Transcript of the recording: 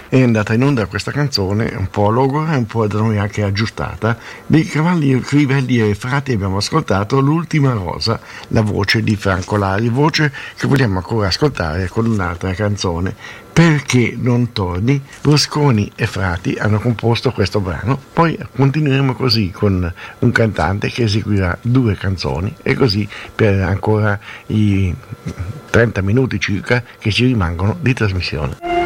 è andata in onda questa canzone, un po' logora e un po' da noi anche aggiustata. Dei Cavalli Crivelli e Frati abbiamo ascoltato L'ultima rosa, la voce di Franco Lari, voce che vogliamo ancora ascoltare con un'altra canzone. Perché non torni? Rusconi e Frati hanno composto questo brano, poi continueremo così con un cantante che eseguirà 2 canzoni e così per ancora i 30 minuti circa che ci rimangono di trasmissione.